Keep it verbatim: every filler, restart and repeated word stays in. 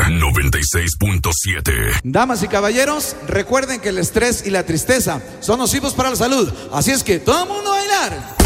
noventa y seis punto siete. Damas y caballeros, recuerden que el estrés y la tristeza son nocivos para la salud. Así es que todo el mundo a bailar.